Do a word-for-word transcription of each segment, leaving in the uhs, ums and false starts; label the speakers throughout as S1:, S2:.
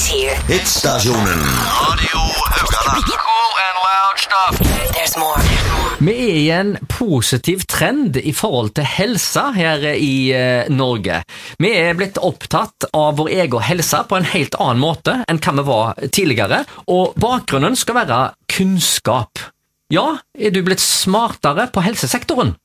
S1: here.
S2: Hitstasjonen Radio Haugaland.
S3: Cool and loud stuff.
S1: There's more.
S4: Vi er i en positiv trend i forhold til helsa her i eh, Norge. Vi er blitt opptatt av vår egen helse på en helt annen måte enn hva vi var tidligere, og bakgrunnen skal være kunnskap. Ja, er du blitt smartere på helsesektoren?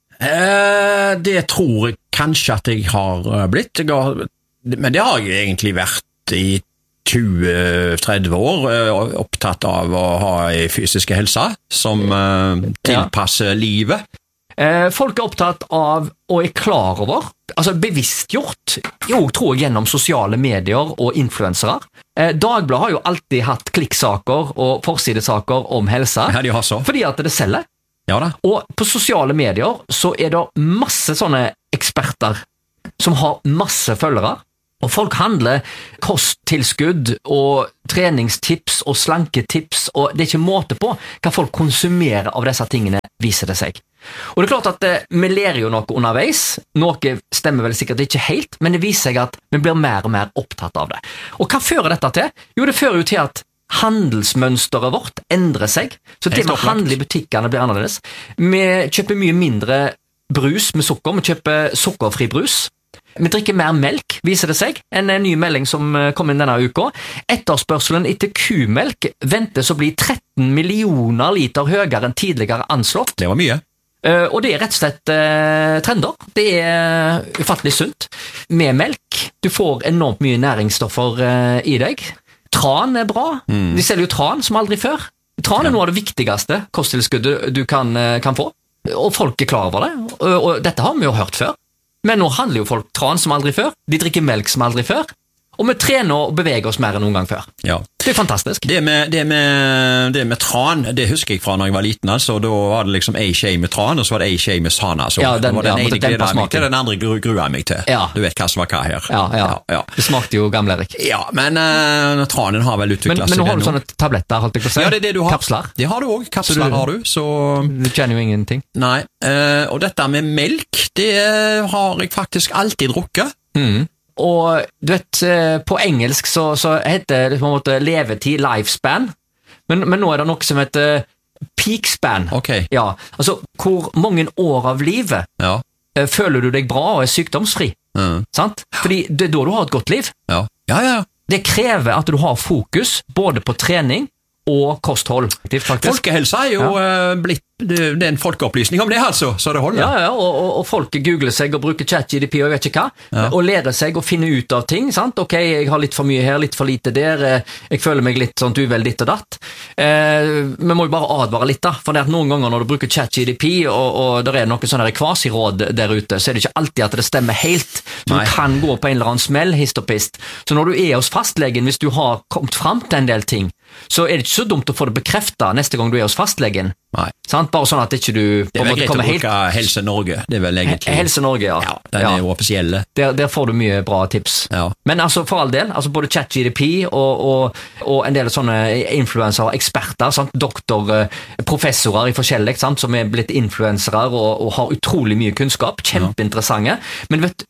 S5: Eh, det tror jeg kanskje at jeg har eh, blitt, jeg har, men det har jeg egentlig vært i tjue til tretti år, eh, opptatt av å ha en fysisk helse som eh, tilpasser livet.
S4: Eh, folk er opptatt av og er klar over, altså bevisstgjort, jo, tror jeg gjennom sosiale medier og influensere. Eh, Dagbladet har jo alltid hatt klikksaker og forsidesaker om helse,
S5: Ja, de har så.
S4: fordi at det selger.
S5: Ja da.
S4: Og på sosiale medier så er det masse sånne eksperter som har masse følgere, og folk handler kosttilskudd og treningstips og slanketips, og det er ikke måte på hva folk konsumerer av disse tingene, viser det seg. Og det er klart at eh, vi lærer jo noe underveis, noe stemmer vel sikkert ikke helt, men det viser seg at vi blir mer og mer opptatt av det. Og hva fører dette til? Jo, det fører jo til at handelsmønsteret vårt endrer seg, så det med handel i butikkene blir annerledes. Vi kjøper mye mindre brus med sukker, vi kjøper sukkerfri brus. Vi drikker mer melk, viser det seg. En ny melding som kom inn denne uka. Etterspørselen etter kumelk ventes å bli tretten millioner liter høyere enn tidligere anslått.
S5: Det var mye.
S4: Uh, og det er rett og slett uh, trender. Det er ufattelig sunt. Med melk, du får enormt mye næringsstoffer uh, i deg. Tran er bra. Mm. De selger jo tran som aldri før. Tran er noe av det viktigste kosttilskuddet du kan, kan få, og folk er klar over det. Og, og dette har vi jo hørt før. Men nå handler jo folk tran som aldri før. De drikker melk som aldri før. Og vi trener og beveger oss mer enn noen gang før.
S5: Ja.
S4: Det er fantastisk.
S5: Det med, det, med, det med tran, det husker jeg fra når jeg var liten, altså. Da var det liksom ei skje med tran, og så var det ei skje med sana. Så
S4: ja, den,
S5: var den
S4: ja,
S5: ene gleda jeg meg til, den andre gru, grua jeg meg til.
S4: Ja.
S5: Du vet hva som var hva her.
S4: Ja, ja.
S5: ja, ja.
S4: Det smakte jo gamle Erik.
S5: Ja, men uh, tranen har vel utviklet
S4: men,
S5: seg.
S4: Men nå har du sånne tabletter, holdt jeg på å si.
S5: Ja, det er det du har.
S4: Kapsler.
S5: Det har du også. Kapsler
S4: så du,
S5: har du, så...
S4: Du kjenner jo ingenting.
S5: Nei, uh, og dette med melk, det har jeg faktisk alltid drukket.
S4: Mhm. Og du vet, på engelsk så, så heter det på en måte levetid, lifespan, men, men nå er det noe som heter peakspan.
S5: Ok.
S4: Ja, altså hvor mange år av livet
S5: Ja.
S4: føler du deg bra og er sykdomsfri,
S5: Mm.
S4: sant? Fordi det er da du har et godt liv.
S5: Ja. Ja, ja, ja.
S4: Det krever at du har fokus både på trening og kosthold. Faktisk.
S5: Folkehelse er jo
S4: Ja.
S5: uh, blitt, det, det er en folkeopplysning om det altså, så det holder.
S4: Ja, ja, og, og, og folk googler seg og bruker ChatGPT og jeg vet ikke hva,
S5: Ja.
S4: og lærer seg å finne ut av ting, sant? Ok, jeg har litt for mye her, litt for lite der, eh, jeg føler meg litt sånn uvel ditt og datt. Eh, vi må jo bare advare litt da, for det at noen ganger når du bruker ChatGPT og, og det er noen sånne kvasiråd der ute, så er det ikke alltid at det stemmer helt. Du
S5: Nei.
S4: kan gå på en eller annen smell, hist og pist. Så når du er hos fastlegen, hvis du har kommet frem til en del ting, så er det ikke så dumt å få det bekreftet neste gang du er hos fastlegen.
S5: Nei.
S4: Sant? Bare sånn at ikke du
S5: Det
S4: på
S5: er
S4: en
S5: vel
S4: måte
S5: greit å
S4: kommer helt...
S5: bruke Helse Norge, det er vel egentlig...
S4: Helse Norge, ja.
S5: Ja, den
S4: ja.
S5: er jo offisielle.
S4: Der, der får du mye bra tips.
S5: Ja.
S4: Men altså for all del, altså både ChatGPT og, og, og en del sånne influencer, eksperter, sant? Doktor, professorer i forskjellig, sant? Som er blitt influensere og, og har utrolig mye kunnskap, kjempeinteressante. Men vet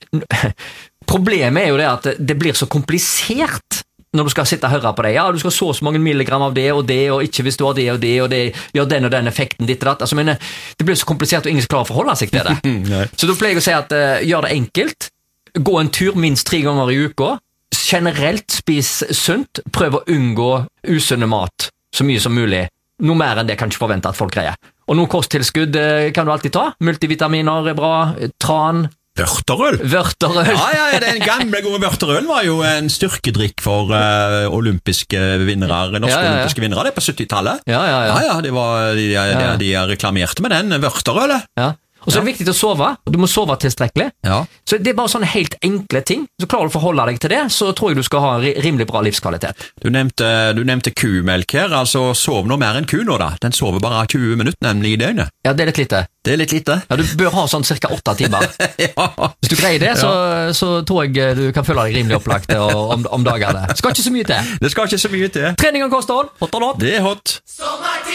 S4: problemet er jo det at det blir så komplisert når du skal sitte og høre på det. Ja, du skal så så mange milligram av det og det, og ikke hvis du har det og det, og det gjør den og den effekten ditt og datt. Altså, men det blir så komplisert, og ingen skal klare å forholde seg til det. Så da pleier jeg å si at uh, gjør det enkelt, gå en tur minst tre ganger i uka, generelt spis sunt, prøv å unngå usunne mat så mye som mulig. Noe mer enn det kan ikke forvente at folk greier. Og noen kosttilskudd uh, kan du alltid ta. Multivitaminer er bra, tran,
S5: Vørterøl?
S4: Vørterøl.
S5: Ja, ja, den gamle gode vørterøl var jo en styrkedrikk for uh, olympiske vinnere, norske
S4: Ja, ja, ja.
S5: olympiske vinnere, det er på syttitallet.
S4: Ja, ja, ja.
S5: Ja, ja, det var, de, de,
S4: Ja.
S5: de, de reklamerte med den, vørterølet.
S4: Ja. Og så er det viktig å sove. Du må sove tilstrekkelig.
S5: Ja.
S4: Så det er bare sånne helt enkle ting. Så klarer du å forholde deg til det, så tror jeg du skal ha ri- rimelig bra livskvalitet.
S5: Du nevnte, du nevnte kumelk her, altså sov noe mer enn ku nå da. Den sover bare tjue minutter nemlig i døgnet.
S4: Ja, det er litt lite.
S5: Det er litt lite.
S4: Ja, du bør ha sånn cirka åtte timer.
S5: Ja.
S4: Hvis du greier det, så, så tror jeg du kan føle deg rimelig opplagt om, om dagene. Skal ikke så mye til.
S5: Det skal ikke så mye til.
S4: Trening og kosthold, hot or not?
S5: Det er hot.